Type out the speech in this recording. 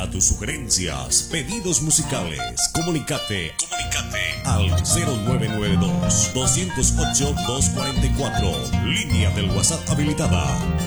Para tus sugerencias, pedidos musicales, comunícate al 0992-208-244, línea del WhatsApp habilitada.